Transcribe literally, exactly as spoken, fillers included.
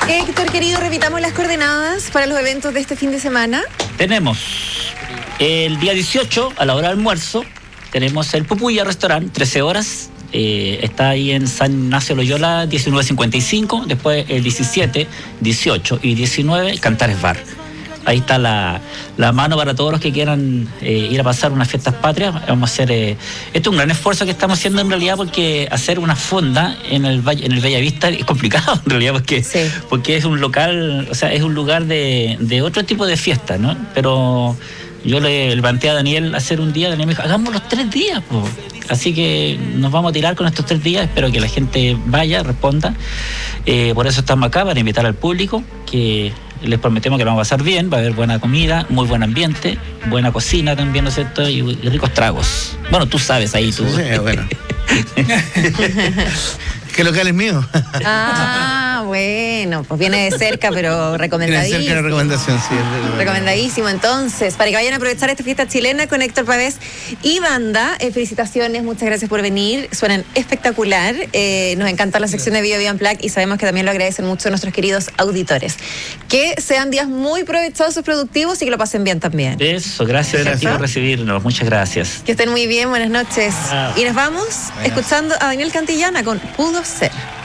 Héctor, querido, repitamos las coordenadas para los eventos de este fin de semana. Tenemos el día dieciocho, a la hora del almuerzo, tenemos el Pupuya Restaurant, trece horas. Eh, está ahí en San Ignacio Loyola, diecinueve cincuenta y cinco. Después el diecisiete, dieciocho y diecinueve, Cantares Bar. Ahí está la, la mano para todos los que quieran eh, ir a pasar unas fiestas patrias. Vamos a hacer... Eh, esto es un gran esfuerzo que estamos haciendo en realidad, porque hacer una fonda en el Valle, en el Bellavista es complicado en realidad, porque, sí. porque es un local, o sea, es un lugar de, de otro tipo de fiesta, ¿no? Pero yo le, le planteé a Daniel hacer un día, Daniel me dijo, hagamos los tres días, po. Así que nos vamos a tirar con estos tres días. Espero que la gente vaya, responda. Eh, por eso estamos acá, para invitar al público, que les prometemos que lo vamos a pasar bien. Va a haber buena comida, muy buen ambiente, buena cocina también, ¿no es cierto? Y, y ricos tragos. Bueno, tú sabes ahí, tú. Sí, bueno. ¿Qué local es mío? Ah, bueno, pues viene de cerca, pero recomendadísimo. Viene de cerca la recomendación, sí. Es Recomendadísimo, entonces, para que vayan a aprovechar esta fiesta chilena con Héctor Pavés y banda. Eh, felicitaciones, muchas gracias por venir, suenan espectacular. Eh, nos encanta la sección de Bio Bio Unplugged y sabemos que también lo agradecen mucho nuestros queridos auditores. Que sean días muy provechosos, productivos y que lo pasen bien también. Eso, gracias, gracias por recibirnos, muchas gracias. Que estén muy bien, buenas noches. Ah. Y nos vamos escuchando a Daniel Cantillana con Pudo Ser.